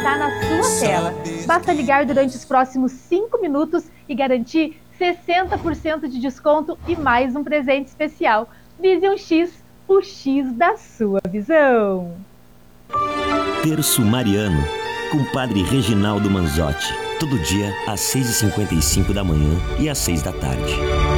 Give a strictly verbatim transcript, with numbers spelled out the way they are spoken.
está na sua tela. Basta ligar durante os próximos cinco minutos e garantir sessenta por cento de desconto e mais um presente especial. Vision X, o X da sua visão. Terço Mariano, com Padre Reginaldo Manzotti. Todo dia às seis e cinquenta e cinco da manhã e às seis da tarde.